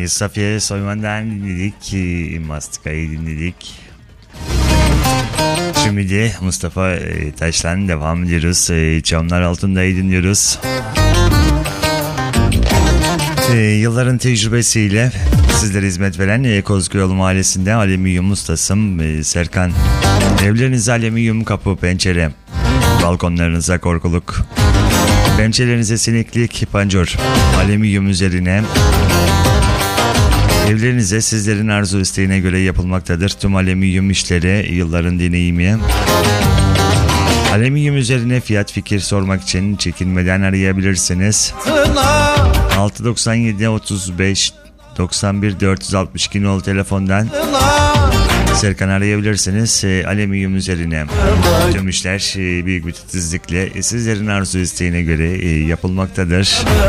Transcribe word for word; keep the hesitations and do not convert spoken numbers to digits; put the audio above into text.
Safiye Soyman'dan dinledik. E, Mastika'yı dinledik. Şimdi de Mustafa e, Taş'tan devam ediyoruz. E, Çamlar Altında'yı dinliyoruz. E, yılların tecrübesiyle sizlere hizmet veren e, Kozguyolu Mahallesi'nde alüminyum ustasım e, Serkan. Evlerinize alüminyum kapı, pencere, balkonlarınıza korkuluk, pençelerinize sineklik, panjur, alüminyum üzerine evlerinize sizlerin arzu isteğine göre yapılmaktadır. Tüm alüminyum işleri yılların deneyimi. Alüminyum üzerine fiyat fikir sormak için çekinmeden arayabilirsiniz. altı doksan yedi otuz beş doksan bir dört yüz altmış iki nolu telefondan Serkan arayabilirsiniz. E, alüminyum üzerine tüm işler e, büyük bir titizlikle e, sizlerin arzu isteğine göre e, yapılmaktadır.